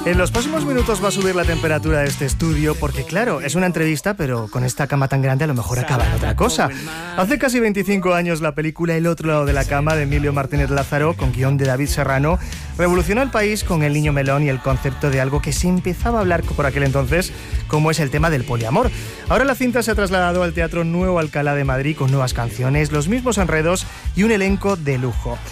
En los próximos minutos va a subir la temperatura de este estudio porque, claro, es una entrevista, pero con esta cama tan grande a lo mejor acaba en otra cosa. Hace casi 25 años la película El otro lado de la cama de Emilio Martínez Lázaro, con guión de David Serrano, revolucionó el país con El niño melón y el concepto de algo que se empezaba a hablar por aquel entonces, como es el tema del poliamor. Ahora la cinta se ha trasladado al Teatro Nuevo Alcalá de Madrid con nuevas canciones, los mismos enredos y un elenco de lujo.